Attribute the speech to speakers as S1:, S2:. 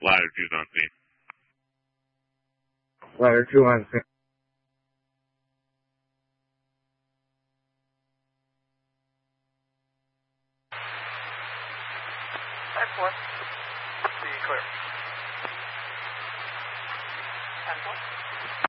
S1: Ladder 2's on scene.
S2: Ladder 2 on scene.
S3: Excellent. See you clear. 10-4.